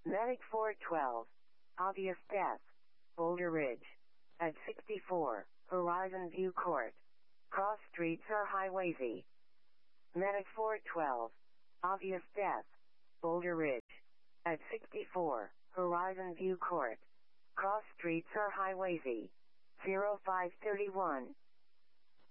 Medic 412. Obvious death. Boulder Ridge. At 64, Horizon View Court. Cross streets or highways. Medic 412. Obvious death. Boulder Ridge. At 64, Horizon View Court. Cross streets or highways. 0531.